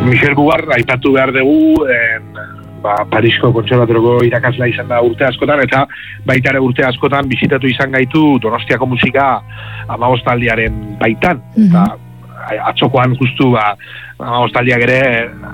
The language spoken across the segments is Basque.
Michel Bugar, aipatu behar dugu, Parisko kontserbatorioko irakaslea izan da urte askotan, eta baita ere urte askotan bisitatu izan gaitu Donostiako musika 15 aldiaren baitan. Eta atzokoan justu 15 aldiak ere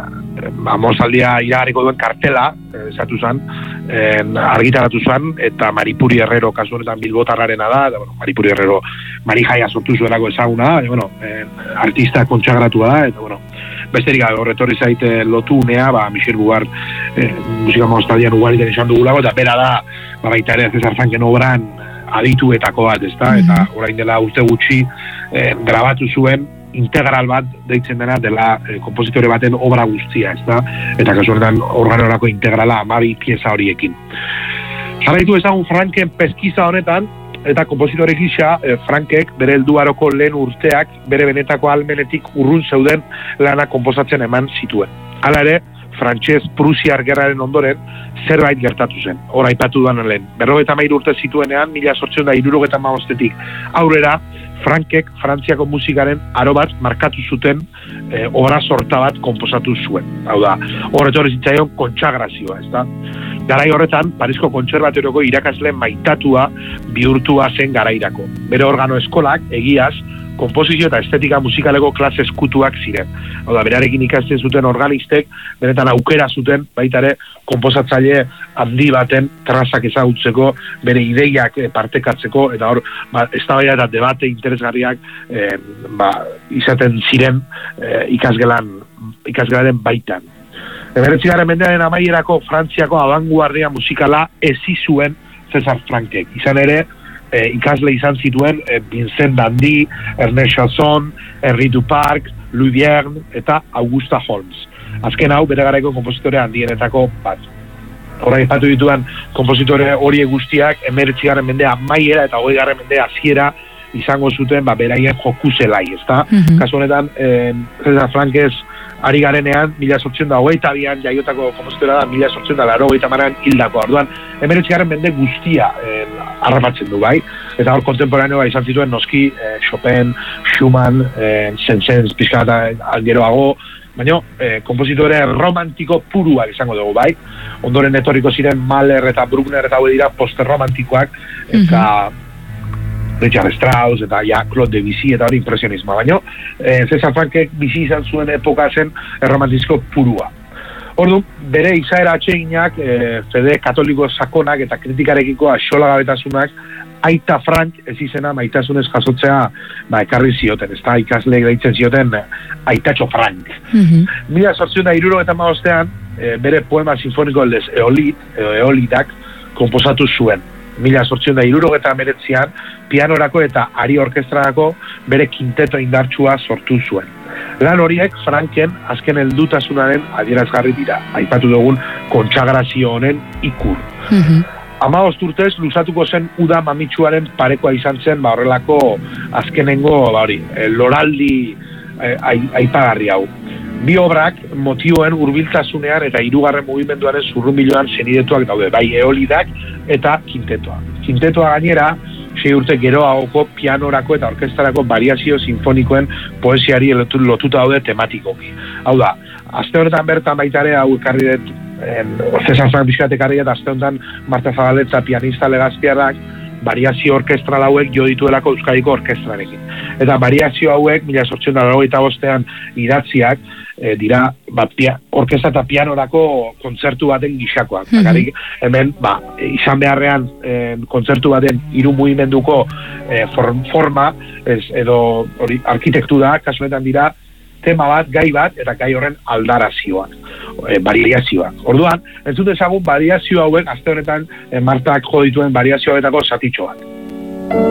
15 aldia iragarriko duen kartela esatu zen, argitaratu zen, eta Maripuri Herrero kasu honetan bilbotarrarena da, eta Maripuri Herrero Marijaia sortu zuelako ezaguna, artista kontsagratua da, eta besterik gabe horretorri zaite lotu unea, Michel Bugar musika moztaldian ugariten izan dugulako, eta bera da, baita ere Cesar Franken obran adituetako bat, ezta? Eta orain dela urte gutxi grabatu zuen integral bat deitzen dela kompositore baten obra guztia, ezta? Eta kasu honetan organorako integrala 12 pieza horiekin. Jarraitu ezagun Franken peskiza honetan, eta kompositore gisa, Frankek bere helduaroko lehen urteak bere benetako ahalmenetik urrun zeuden lana konposatzen eman zituen. Hala ere, Frantses-Prusiar gerraren ondoren zerbait gertatu zen. Hor aipatu duan lehen. 53 urte zituenean, 1875-tik aurrera, Frankek Frantziako musikaren aro bat markatu zuten obra sorta bat konposatu zuen. Hau da, horretorri zitzaion kontsagrazioa, ezta? Garai horretan, Parisko kontserbatorioko irakasle maitatua bihurtua zen garairako. Bere organo eskolak, egiaz, komposizio eta estetika musikaleko klase eskutuak ziren. Hau da, berarekin ikasten zuten organistek, benetan aukera zuten, baita ere, konposatzaile handi baten trazak ezagutzeko, bere ideiak partekatzeko, eta hor, eztabaida eta debate interesgarriak izaten ziren ikasgelaren baitan. 19. mendearen amaierako Frantziako abanguardia musikala ezi zuen Cesar Frankek. Izan ere, ikasle izan zituen Vincent Dandy, Ernest Chausson, Henri Duparc, Louis Vierne eta Augusta Holmes. Azken hau, bere garaiko kompositore handienetako bat. Horra aipatu dituan kompositore horiek guztiak 19. mendea amaiera eta 20. mendea hasiera izango zuten beraien joku zelai, ezta? Kasu honetan, Cesar Frankez ari garenean, 1822an jaiotako kompositora da, 1880an hildako. Orduan, 19. mende guztia harrapatzen du, bai? Eta hor kontemporaneoa izan zituen noski Chopin, Schumann, Saint-Saëns, pixka eta geroago, baina kompositore romantiko puruak izango dugu, bai? Ondoren etorriko ziren Mahler eta Bruckner eta hau dira posterromantikoak, eta Richard Strauss eta Claude Debussy eta hori impresionismoa, baina Cesar Frankek bizi izan zuen epoka zen romantizko purua. Ordu, bere izaera atseginak, fede katoliko sakonak eta kritikarekiko axolagabetasunak, Aita Frank ez izena maitasunez jasotzea ekarri zioten, ez da ikasleek deitzen zioten Aitatxo Frank. 1875an bere poema sinfoniko Les Eolidak komposatu zuen. 1879an pianorako eta ari orkestrarako bere kinteto indartsua sortu zuen. Lan horiek Franken azken heldutasunaren adierazgarri dira, aipatu dugun kontsagrazio honen ikur. 15 urtez luzatuko zen uda mamitsuaren parekoa izan zen horrelako azkenengo loraldi aipagarri hau. Bi obrak motioen hurbiltasunean eta 3. mugimenduaren zurrunbiloan senidetuak daude, bai Eolidak eta kintetoa. Kintetoa gainera, 6 urte geroagoko pianorako eta orkestrarako variazio sinfonikoen poesiari lotuta daude tematikoki. Hau da, aste honetan bertan baitare hau ekarri dut, Cesar Frank bizkat ekarri dut, aste honetan Marta Zabaletza pianista legazpiarrak variazio orkestral hauek jo dituelako Euskadiko orkestrarekin. Eta variazio hauek, 1885an idatziak, dira orkestra eta pianorako kontzertu baten gixakoak. Hemen, izan beharrean kontzertu baten 3 mugimenduko forma, edo arkitektura, kasuetan dira, tema bat, gai bat, eta gai horren aldarazioak, variazioak. Orduan, entzut ezagun variazio hauek, azte honetan Martak jo dituen variazio hauetako zatitxo bat.